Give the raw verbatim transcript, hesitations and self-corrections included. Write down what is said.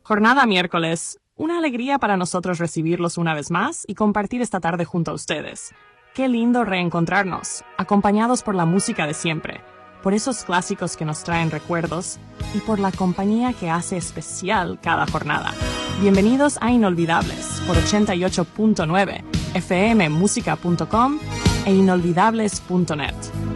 Jornada miércoles. Una alegría para nosotros recibirlos una vez más y compartir esta tarde junto a ustedes. Qué lindo reencontrarnos, acompañados por la música de siempre, por esos clásicos que nos traen recuerdos y por la compañía que hace especial cada jornada. Bienvenidos a Inolvidables por ochenta y ocho punto nueve, f m música punto com e inolvidables punto net.